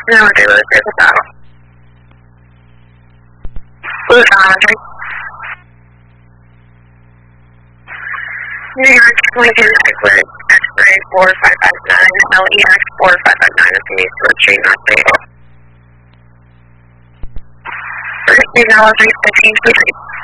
No, they really great with that. Blue Foundry. New York, Lincoln, Edward, X-ray 4559, LEX 4559 is the news to retreat, not stable. First, 3 hours, 15, 3.